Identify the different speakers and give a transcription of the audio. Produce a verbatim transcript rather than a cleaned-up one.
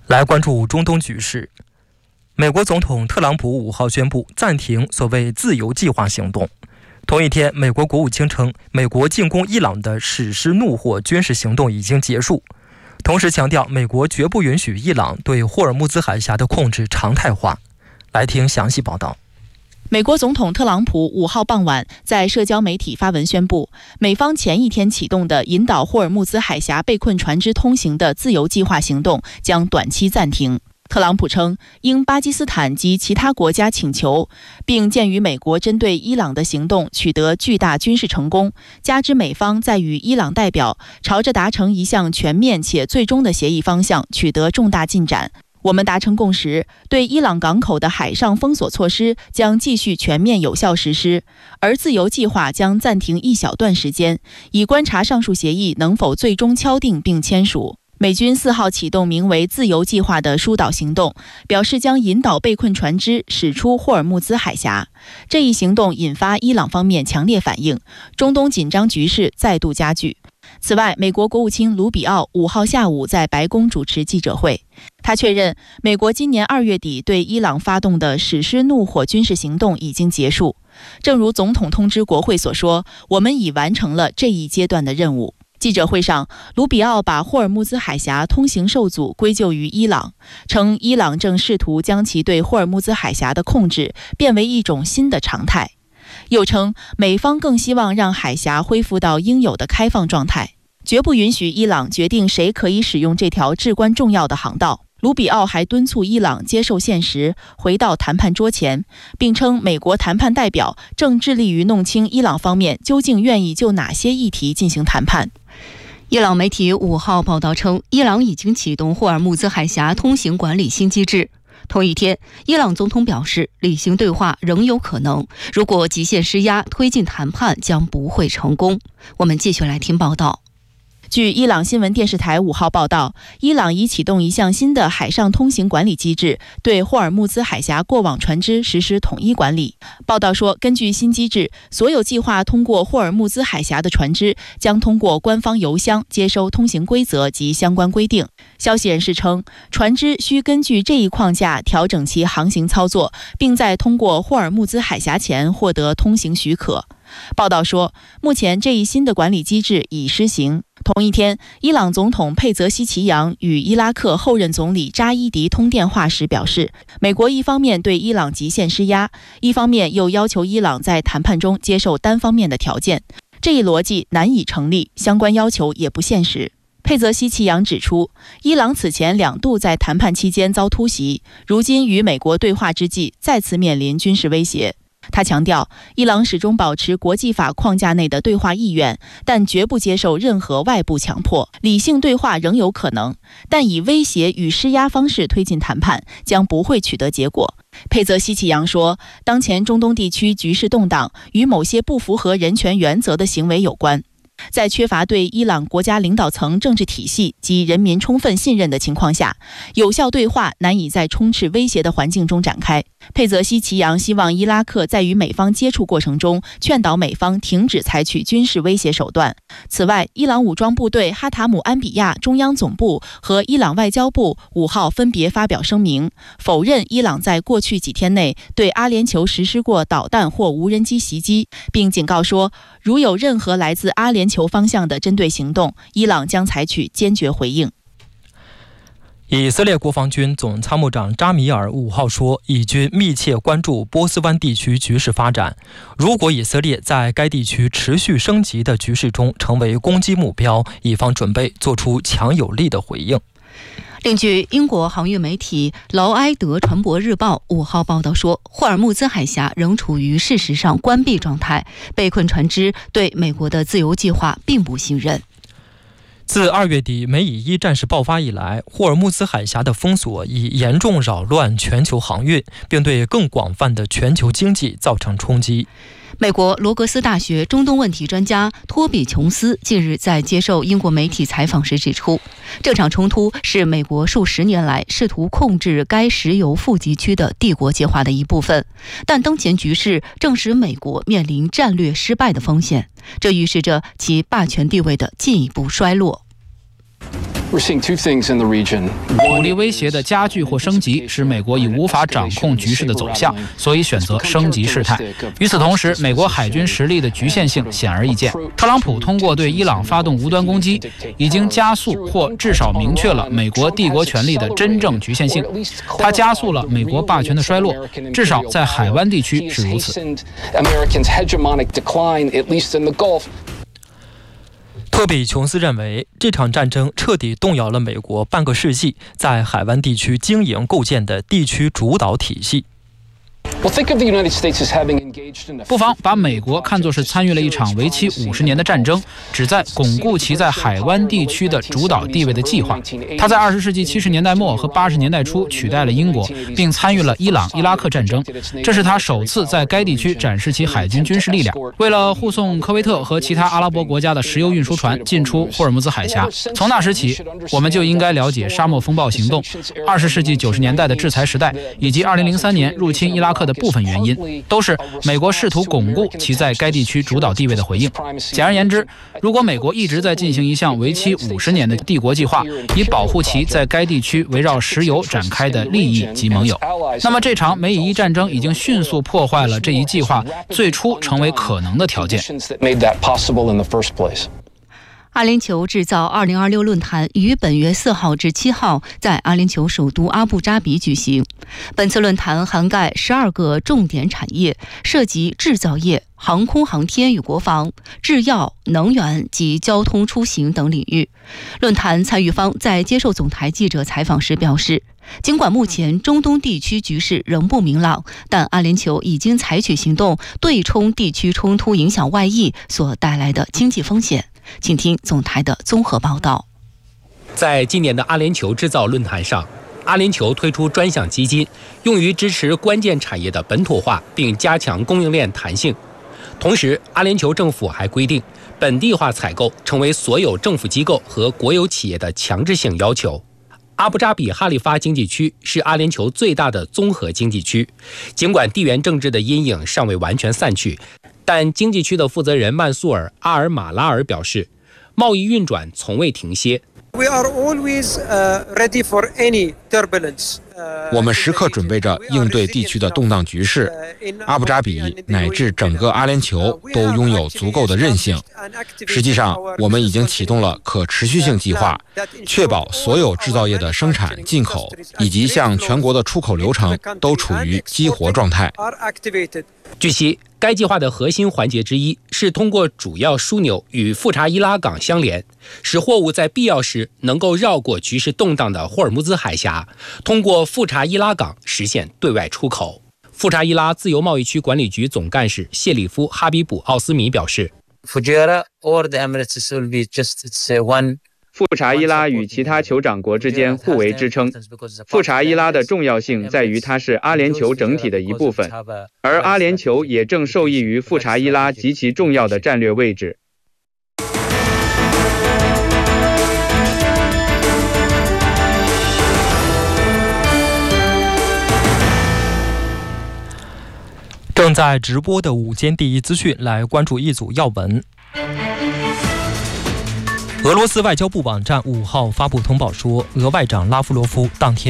Speaker 1: 来关注中东局势。美国总统特朗普五号宣布暂停所谓自由计划行动。同一天，美国国务卿称，美国进攻伊朗的史诗怒火军事行动已经结束，同时强调美国绝不允许伊朗对霍尔木兹海峡的控制常态化。来听详细报道。
Speaker 2: 美国总统特朗普五号傍晚在社交媒体发文宣布，美方前一天启动的引导霍尔木兹海峡被困船只通行的自由计划行动将短期暂停。特朗普称，应巴基斯坦及其他国家请求，并鉴于美国针对伊朗的行动取得巨大军事成功，加之美方在与伊朗代表朝着达成一项全面且最终的协议方向取得重大进展，我们达成共识，对伊朗港口的海上封锁措施将继续全面有效实施，而自由计划将暂停一小段时间，以观察上述协议能否最终敲定并签署。美军四号启动名为自由计划的疏导行动，表示将引导被困船只驶出霍尔木兹海峡。这一行动引发伊朗方面强烈反应，中东紧张局势再度加剧。此外，美国国务卿卢比奥五号下午在白宫主持记者会，他确认美国今年二月底对伊朗发动的史诗怒火军事行动已经结束。正如总统通知国会所说，我们已完成了这一阶段的任务。记者会上，卢比奥把霍尔木兹海峡通行受阻归咎于伊朗，称伊朗正试图将其对霍尔木兹海峡的控制变为一种新的常态。又称美方更希望让海峡恢复到应有的开放状态，绝不允许伊朗决定谁可以使用这条至关重要的航道。卢比奥还敦促伊朗接受现实，回到谈判桌前，并称美国谈判代表正致力于弄清伊朗方面究竟愿意就哪些议题进行谈判。
Speaker 3: 伊朗媒体五号报道称，伊朗已经启动霍尔木兹海峡通行管理新机制。同一天，伊朗总统表示，理性对话仍有可能，如果极限施压推进谈判将不会成功。我们继续来听报道。
Speaker 2: 据伊朗新闻电视台五号报道，伊朗已启动一项新的海上通行管理机制，对霍尔木兹海峡过往船只实施统一管理。报道说，根据新机制，所有计划通过霍尔木兹海峡的船只将通过官方邮箱接收通行规则及相关规定。消息人士称，船只需根据这一框架调整其航行操作，并在通过霍尔木兹海峡前获得通行许可。报道说，目前这一新的管理机制已施行。同一天，伊朗总统佩泽西奇扬与伊拉克后任总理扎伊迪通电话时表示，美国一方面对伊朗极限施压，一方面又要求伊朗在谈判中接受单方面的条件，这一逻辑难以成立，相关要求也不现实。佩泽西奇扬指出，伊朗此前两度在谈判期间遭突袭，如今与美国对话之际再次面临军事威胁。他强调，伊朗始终保持国际法框架内的对话意愿，但绝不接受任何外部强迫。理性对话仍有可能，但以威胁与施压方式推进谈判将不会取得结果。佩泽西奇扬说，当前中东地区局势动荡，与某些不符合人权原则的行为有关。在缺乏对伊朗国家领导层政治体系及人民充分信任的情况下，有效对话难以在充斥威胁的环境中展开。佩泽西奇扬希望伊拉克在与美方接触过程中劝导美方停止采取军事威胁手段。此外，伊朗武装部队哈塔姆安比亚中央总部和伊朗外交部五号分别发表声明，否认伊朗在过去几天内对阿联酋实施过导弹或无人机袭击，并警告说，如有任何来自阿联酋方向的针对行动，伊朗将采取坚决回应。
Speaker 1: 以色列国防军总参谋长扎米尔五号说，以军密切关注波斯湾地区局势发展，如果以色列在该地区持续升级的局势中成为攻击目标，以方准备做出强有力的回应。
Speaker 3: 另据英国航运媒体劳埃德船舶日报五号报道说，霍尔木兹海峡仍处于事实上关闭状态，被困船只对美国的自由计划并不信任。
Speaker 1: 自二月底美以一战事爆发以来，霍尔木兹海峡的封锁已严重扰乱全球航运，并对更广泛的全球经济造成冲击。
Speaker 3: 美国罗格斯大学中东问题专家托比琼斯近日在接受英国媒体采访时指出，这场冲突是美国数十年来试图控制该石油富集区的帝国计划的一部分，但当前局势正使美国面临战略失败的风险，这预示着其霸权地位的进一步衰落。
Speaker 4: 武力威胁的加剧或升级，使美国已无法掌控局势的走向，所以选择升级事态。与此同时，美国海军实力的局限性显而易见。特朗普通过对伊朗发动无端攻击，已经加速或至少明确了美国帝国权力的真正局限性。它加速了美国霸权的衰落，至少在海湾地区是如此。
Speaker 1: 托比·琼斯认为，这场战争彻底动摇了美国半个世纪在海湾地区经营构建的地区主导体系。
Speaker 4: 不妨把美国看作是参与了一场为期五十年的战争，旨在巩固其在海湾地区的主导地位的计划。他在二十世纪七十年代末和八十年代初取代了英国，并参与了伊朗、伊拉克战争。这是他首次在该地区展示其海军军事力量。为了护送科威特和其他阿拉伯国家的石油运输船进出霍尔木兹海峡，从那时起，我们就应该了解沙漠风暴行动、二十世纪九十年代的制裁时代，以及二零零三年入侵伊拉克的部分原因，都是美国试图巩固其在该地区主导地位的回应。简而言之，如果美国一直在进行一项为期五十年的帝国计划，以保护其在该地区围绕石油展开的利益及盟友，那么这场美以伊战争已经迅速破坏了这一计划最初成为可能的条件。
Speaker 3: 阿联酋制造二零二六论坛于本月四号至七号在阿联酋首都阿布扎比举行。本次论坛涵盖十二个重点产业，涉及制造业、航空航天与国防、制药、能源及交通出行等领域。论坛参与方在接受总台记者采访时表示，尽管目前中东地区局势仍不明朗，但阿联酋已经采取行动对冲地区冲突影响外溢所带来的经济风险。请听总台的综合报道。
Speaker 5: 在今年的阿联酋制造论坛上，阿联酋推出专项基金，用于支持关键产业的本土化，并加强供应链弹性。同时，阿联酋政府还规定，本地化采购成为所有政府机构和国有企业的强制性要求。阿布扎比哈利发经济区是阿联酋最大的综合经济区，尽管地缘政治的阴影尚未完全散去，但经济区的负责人曼苏尔·阿尔马拉尔表示，贸易运转从未停歇。
Speaker 6: 我们时刻准备着应对地区的动荡局势。阿布扎比乃至整个阿联酋都拥有足够的韧性。实际上，我们已经启动了可持续性计划，确保所有制造业的生产、进口以及向全国的出口流程都处于激活状态。
Speaker 5: 据悉，该计划的核心环节之一是通过主要枢纽与富查伊拉港相连，使货物在必要时能够绕过局势动荡的霍尔木兹海峡，通过富查伊拉港实现对外出口。富查伊拉自由贸易区管理局总干事谢里夫·哈比卜·奥斯米表示，
Speaker 7: 富查伊拉与其他酋长国之间互为支撑。富查伊拉的重要性在于它是阿联酋整体的一部分，而阿联酋也正受益于富查伊拉极其重要的战略位置。
Speaker 1: 正在直播的午间第一资讯，来关注一组要闻。俄罗斯外交部网站五号发布通报说，俄外长拉夫罗夫当天